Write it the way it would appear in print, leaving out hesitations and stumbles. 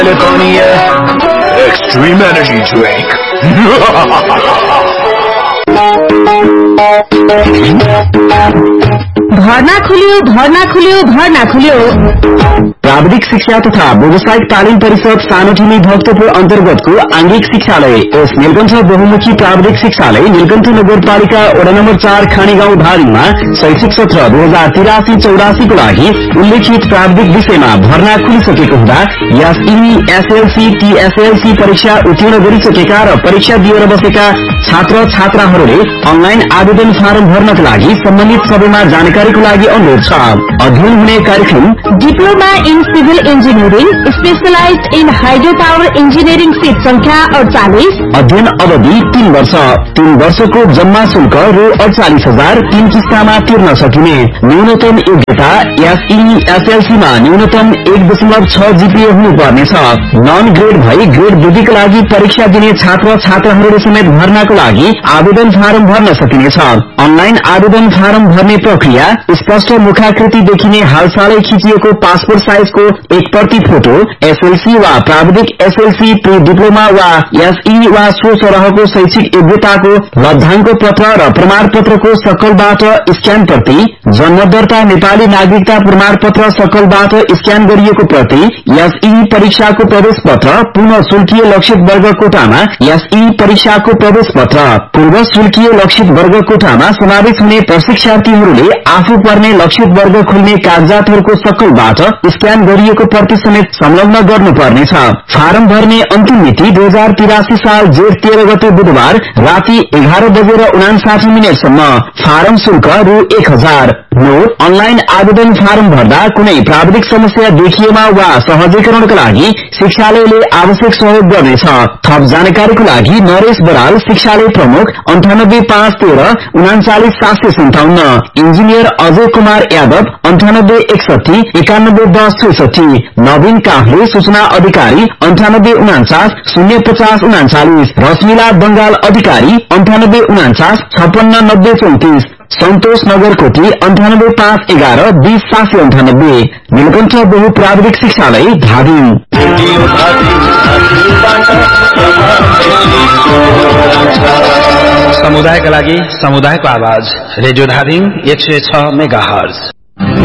California Extreme Energy Drink. भर्ना खुल्यो। प्राविधिक शिक्षा तथा व्यावसायिक तालिम परिषद सानोठिनी भक्तपुर अन्तर्गतको आंगिक शिक्षालय एस नीलकण्ठ बहुमुखी प्राविधिक शिक्षालय नीलकण्ठ नगरपालिका वडा नम्बर 4 खानीगाउँ धादिङमा शैक्षिक सत्र 2083-84 को लागि उल्लेखित प्राविधिक विषयमा भर्ना खुलिसकेको हुँदा एसई, एसएलसी, टीएसएलसी परीक्षा उत्तीर्ण गरिसकेका र परीक्षा दिएर बसेका छात्र छात्राहरूले अनलाइन आवेदन फारम भर्नका लागि सम्बन्धित सबैमा जानकारीको लागि अनुरोध छ। अध्ययन हुने कार्यक्रम diploma in civil engineering, specialised in hydro power engineering seat संख्या 48। अध्ययन अवधि 3 वर्ष। 3 वर्षको जम्मा शुल्क रु 48,000 3 किस्तामा तिर्न सकिने। न्यूनतम योग्यता एसई, एसएलसी मा न्यूनतम 1.6 जीपीए हुनुपर्नेछ। नन ग्रेड भई ग्रेड वृद्धिका लागि परीक्षा दिने छात्र छात्राहरूले समेत भर्नाको लागि आवेदन फारम भर्न सकिनेछ। अनलाइन आवेदन फारम भर्ने प्रक्रिया स्पष्ट मुखाकृति देखिने हालसालै खिचिएको पासपोर्ट साइजको 1 प्रति फोटो, एसएलसी वा प्राविधिक एसएलसी, प्री डिप्लोमा वा एसई वा सो सरहको शैक्षिक योग्यताको लब्धाङ्क पत्र र प्रमाणपत्रको सकलबाट स्क्यान प्रति, जन्म दर्ता नेपाली नागरिकता प्रमाणपत्र सकलबाट स्क्यान गरिएको प्रति, एसई परीक्षाको प्रवेश पत्र, पूर्ण शुल्कीय लक्षित वर्ग कोटामा एसई परीक्षाको प्रवेश पत्र, पूर्व शुल्कीय लक्षित वर्ग कोटामा समावेश हुने प्रशिक्षार्थीहरूले आफू पर्ने लक्षित वर्ग खुल्ने कागजातहरूको सकलबाट स्क्यान गरिएको प्रति समेत संलग्न गर्नुपर्नेछ। फारम भर्ने अन्तिम मिति 2083 साल जेठ 13 गते बुधबार राति 11:59 सम्म। फारम शुल्क रु 1,000। नोट: अनलाइन आवेदन फारम भर्दा कुनै प्राविधिक समस्या देखिएमा वा सहजीकरणका लागि शिक्षालयले आवश्यक सहयोग गर्नेछ। थप जानकारीको लागि नरेश बराल, शिक्षालय प्रमुख, 985313 39757। इंजिनियर अजय कुमार यादव, 9861 911066। नवीन काफ्ले, सूचना अधिकारी, 9849 05039। रश्मिला बंगाल, अधिकारी, 9849 569034। संतोष नगरकोटी, 98511 20798। नीलकण्ठ बहु प्राविधिक शिक्षालय धादिङ। समुदायका लागि समुदायको आवाज, रेडियो धादिङ 106 मेगाहर्ज।